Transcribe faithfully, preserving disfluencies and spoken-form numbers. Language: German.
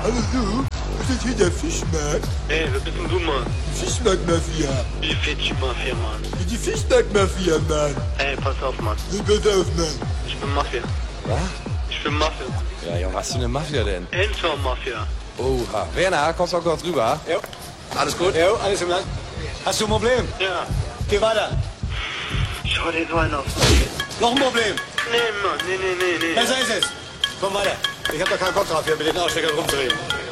Hallo du, ist das hier der Fischmarkt? Ey, wer bist denn du, Mann? Die Fischmarkt-Mafia. Die Fischmarkt-Mafia, Mann. Die, die Fischmarkt-Mafia, Mann. Ey, pass auf, Mann. So, pass auf, Mann. Ich bin Mafia. Was? Ich bin Mafia. Ja, Junge, was für eine Mafia denn? Enzo-Mafia. Oha. Werner, kommst du auch kurz rüber? Jo. Alles gut? Jo, alles im Land. Hast du ein Problem? Ja. Geh weiter. Schau dir so einen auf. Noch ein Problem? Nee, Mann. Nee, nee, nee, nee. Besser ist es. Komm weiter. Ich hab da keinen Bock drauf, hier mit den Aussteckern rumzureden.